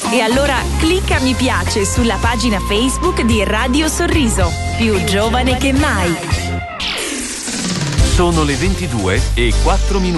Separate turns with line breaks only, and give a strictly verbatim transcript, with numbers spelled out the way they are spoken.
E allora clicca mi piace sulla pagina Facebook di Radio Sorriso, più giovane che mai.
Sono le ventidue e quattro minuti.